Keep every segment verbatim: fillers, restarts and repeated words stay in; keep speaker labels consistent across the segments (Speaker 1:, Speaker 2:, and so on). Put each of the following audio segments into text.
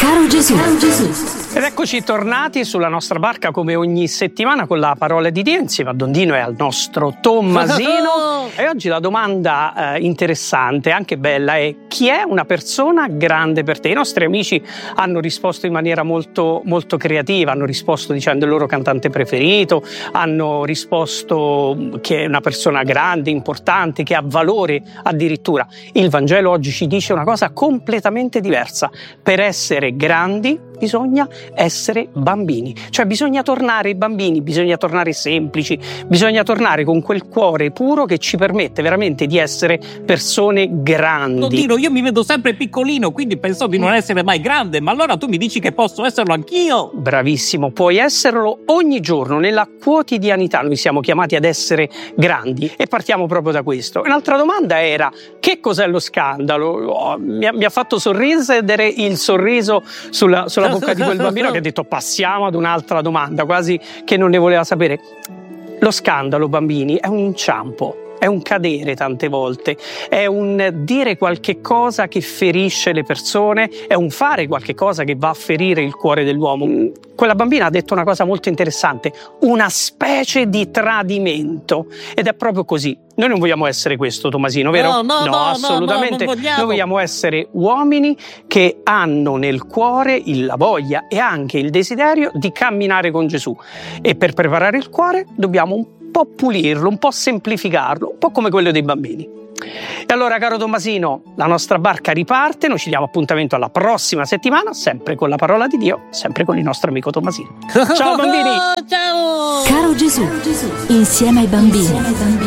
Speaker 1: Caro Gesù. Caro Gesù.
Speaker 2: Ed eccoci tornati sulla nostra barca come ogni settimana con la parola di Dio insieme a Don Dino e al nostro Tommasino. E oggi la domanda eh, interessante, anche bella, è: chi è una persona grande per te? I nostri amici hanno risposto in maniera molto, molto creativa, hanno risposto dicendo il loro cantante preferito, hanno risposto che è una persona grande, importante, che ha valore addirittura. Il Vangelo oggi ci dice una cosa completamente diversa: per essere grandi bisogna essere bambini, cioè bisogna tornare bambini, bisogna tornare semplici, bisogna tornare con quel cuore puro che ci permette veramente di essere persone grandi.
Speaker 3: Don Dino, io mi vedo sempre piccolino, quindi penso di non essere mai grande, ma allora tu mi dici che posso esserlo anch'io?
Speaker 2: Bravissimo, puoi esserlo ogni giorno, nella quotidianità noi siamo chiamati ad essere grandi e partiamo proprio da questo. Un'altra domanda era: che cos'è lo scandalo? Oh, mi, ha, mi ha fatto sorridere il sorriso sulla, sulla bocca di quel bambino che ha detto passiamo ad un'altra domanda, quasi che non ne voleva sapere. Lo scandalo, bambini, è un inciampo. È un cadere tante volte, è un dire qualche cosa che ferisce le persone, è un fare qualche cosa che va a ferire il cuore dell'uomo. Quella bambina ha detto una cosa molto interessante: una specie di tradimento. Ed è proprio così. Noi non vogliamo essere questo, Tommasino, vero?
Speaker 3: No, no, no,
Speaker 2: assolutamente.
Speaker 3: No, no, non vogliamo.
Speaker 2: Noi vogliamo essere uomini che hanno nel cuore la voglia e anche il desiderio di camminare con Gesù. E per preparare il cuore dobbiamo un po' pulirlo, un po' semplificarlo, un po' come quello dei bambini. E allora, caro Tommasino, la nostra barca riparte, noi ci diamo appuntamento alla prossima settimana, sempre con la parola di Dio, sempre con il nostro amico Tommasino. Ciao bambini!
Speaker 3: Ciao!
Speaker 1: Caro Gesù, insieme ai bambini,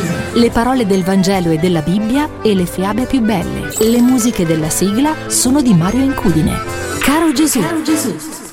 Speaker 1: le parole del Vangelo e della Bibbia e le fiabe più belle. Le musiche della sigla sono di Mario Incudine. Caro Gesù. Caro Gesù.